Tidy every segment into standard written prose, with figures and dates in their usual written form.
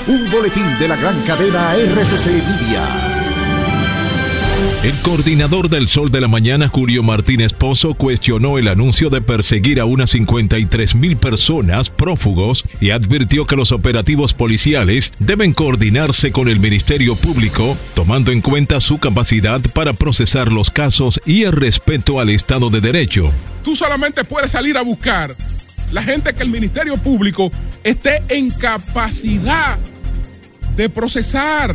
un boletín de la gran cadena RCC Media. El coordinador del Sol de la Mañana, Julio Martínez Pozo, cuestionó el anuncio de perseguir a unas 53,000 personas prófugos y advirtió que los operativos policiales deben coordinarse con el Ministerio Público, tomando en cuenta su capacidad para procesar los casos y el respeto al Estado de Derecho. Tú solamente puedes salir a buscar la gente que el Ministerio Público esté en capacidad de procesar.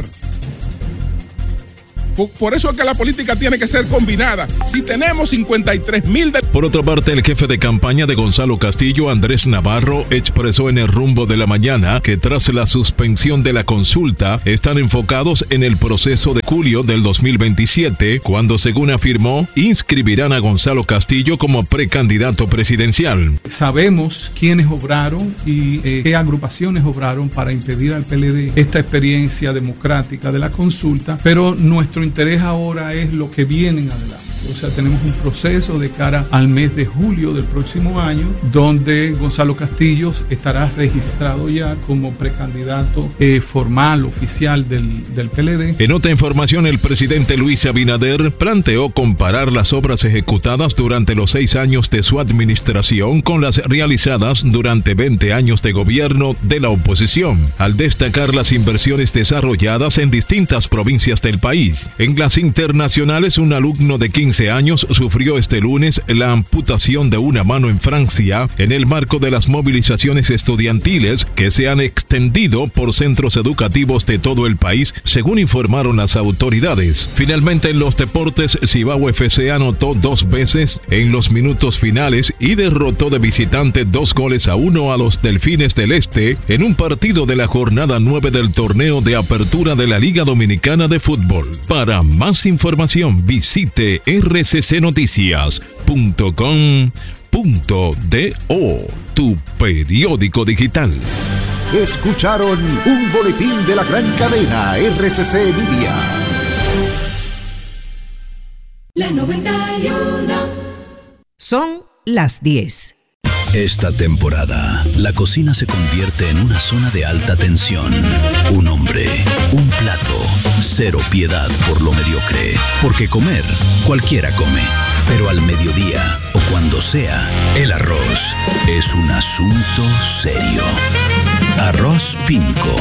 Por eso es que la política tiene que ser combinada. Si tenemos 53,000... Por otra parte, el jefe de campaña de Gonzalo Castillo, Andrés Navarro, expresó en El Rumbo de la Mañana que tras la suspensión de la consulta, están enfocados en el proceso de julio del 2027, cuando, según afirmó, inscribirán a Gonzalo Castillo como precandidato presidencial. Sabemos quiénes obraron y qué agrupaciones obraron para impedir al PLD esta experiencia democrática de la consulta, pero nuestro interés ahora es lo que viene en adelante. O sea, tenemos un proceso de cara al mes de julio del próximo año, donde Gonzalo Castillo estará registrado ya como precandidato formal, oficial del PLD. En otra información, el presidente Luis Abinader planteó comparar las obras ejecutadas durante los 6 años de su administración con las realizadas durante 20 años de gobierno de la oposición, al destacar las inversiones desarrolladas en distintas provincias del país. En las internacionales, un alumno de 15 años sufrió este lunes la amputación de una mano en Francia en el marco de las movilizaciones estudiantiles que se han extendido por centros educativos de todo el país, según informaron las autoridades. Finalmente, en los deportes, Cibao FC anotó 2 veces en los minutos finales y derrotó de visitante 2-1 a los Delfines del Este en un partido de la jornada 9 del torneo de apertura de la Liga Dominicana de Fútbol. Para más información, visite rccnoticias.com.do, tu periódico digital. Escucharon un boletín de la gran cadena RCC Media. La 91. Son las 10. Esta temporada, la cocina se convierte en una zona de alta tensión. Un hombre, un plato, cero piedad por lo mediocre. Porque comer, cualquiera come. Pero al mediodía, o cuando sea, el arroz es un asunto serio. Arroz Pinco.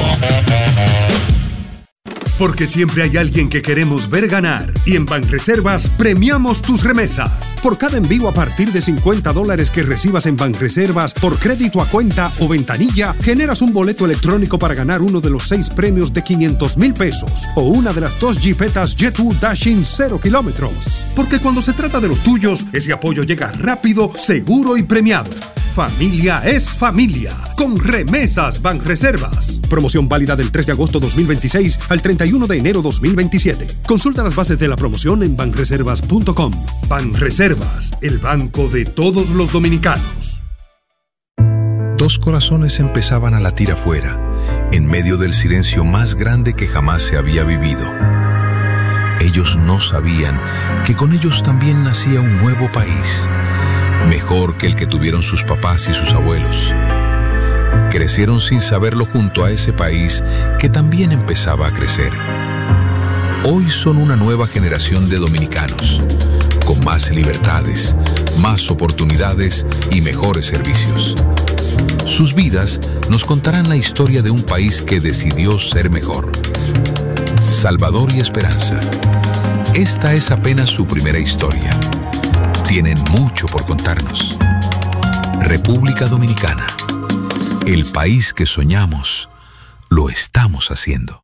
Porque siempre hay alguien que queremos ver ganar. Y en Banreservas premiamos tus remesas. Por cada envío a partir de $50 que recibas en Banreservas por crédito a cuenta o ventanilla, generas un boleto electrónico para ganar uno de los 6 premios de $500,000 o una de las 2 Jeepetas Jet2 Dashing 0 kilómetros. Porque cuando se trata de los tuyos, ese apoyo llega rápido, seguro y premiado. Familia es familia. Con Remesas Banreservas. Promoción válida del 3 de agosto 2026 al 31 de enero 2027. Consulta las bases de la promoción en banreservas.com. Banreservas, el banco de todos los dominicanos. 2 corazones empezaban a latir afuera, en medio del silencio más grande que jamás se había vivido. Ellos no sabían que con ellos también nacía un nuevo país, mejor que el que tuvieron sus papás y sus abuelos. Crecieron sin saberlo junto a ese país que también empezaba a crecer. Hoy son una nueva generación de dominicanos, con más libertades, más oportunidades y mejores servicios. Sus vidas nos contarán la historia de un país que decidió ser mejor. Salvador y Esperanza. Esta es apenas su primera historia. Tienen mucho por contarnos. República Dominicana. El país que soñamos, lo estamos haciendo.